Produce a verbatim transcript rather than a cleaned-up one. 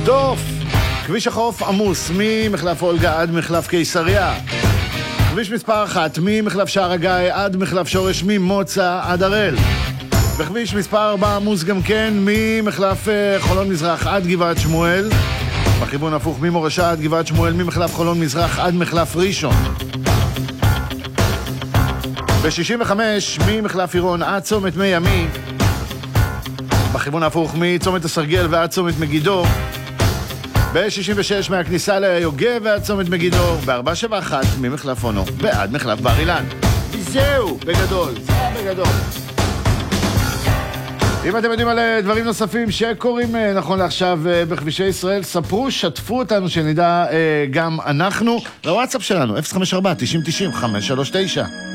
דוף. כביש החוף עמוס ממחלף אולגה עד מחלף קיסריה. כביש מספר אחת ממחלף שער הגיא עד מחלף שורש, ממוצא עד הראל. בכביש מספר ארבע עמוס גם כן ממחלף חולון מזרח עד גבעת שמואל. בכיוון הפוך ממורשה עד גבעת שמואל, ממחלף חולון מזרח עד מחלף ראשון. ב-שישים וחמש ממחלף עירון עד צומת מי ימי. בכיוון ההפוך מצומת הסרגל ועד צומת מגידו. ב-שישים ושש מהכניסה ליוגב ועד צומת מגידו. ב-ארבע שבע אחת ממחלף אונו ועד מחלף בר אילן. זהו, בגדול, זה בגדול. אם אתם יודעים על דברים נוספים שקורים נכון לעכשיו בכבישי ישראל, ספרו, שתפו אותנו שנדע גם אנחנו. לוואטסאפ שלנו, אפס חמש ארבע תשעים תשעים חמש שלוש תשע.